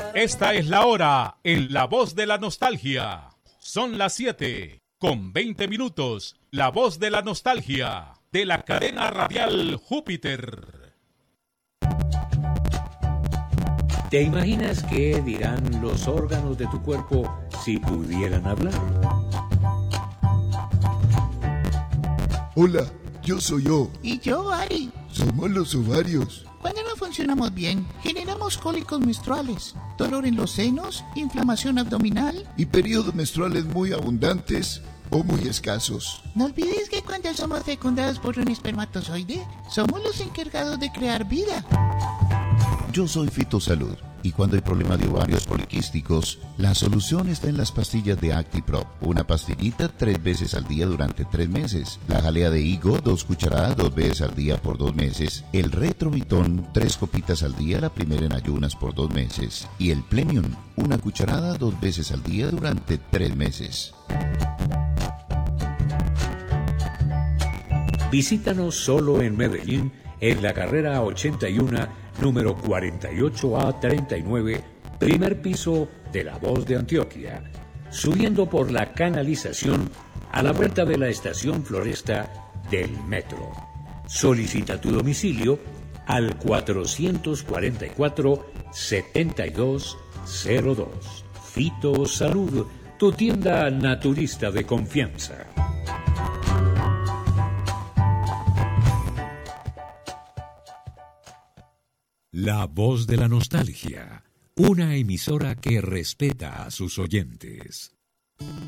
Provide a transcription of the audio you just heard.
Esta es la hora en La Voz de la Nostalgia. Son las 7:20. La Voz de la Nostalgia de la cadena radial Júpiter. ¿Te imaginas qué dirán los órganos de tu cuerpo si pudieran hablar? Hola, yo soy yo. Y yo, Ari. Somos los ovarios. Cuando no funcionamos bien, generamos cólicos menstruales, dolor en los senos, inflamación abdominal y periodos menstruales muy abundantes o muy escasos. No olvides que cuando somos fecundados por un espermatozoide, somos los encargados de crear vida. Yo soy Fitosalud y cuando hay problemas de ovarios poliquísticos, la solución está en las pastillas de ActiProp. Una pastillita 3 veces al día durante 3 meses. La jalea de higo, 2 cucharadas 2 veces al día por 2 meses. El Retrovitón, 3 copitas al día, la primera en ayunas por 2 meses. Y el Plenium, 1 cucharada 2 veces al día durante 3 meses. Visítanos solo en Medellín, en la carrera 81, número 48A39, primer piso de La Voz de Antioquia, subiendo por la canalización a la vuelta de la estación Floresta del metro. Solicita tu domicilio al 444-7202. Fitosalud, tu tienda naturista de confianza. La Voz de la Nostalgia, una emisora que respeta a sus oyentes.